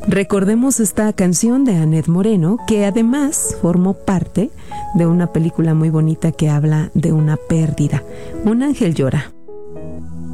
Recordemos esta canción de Annette Moreno, que además formó parte de una película muy bonita que habla de una pérdida. Un ángel llora.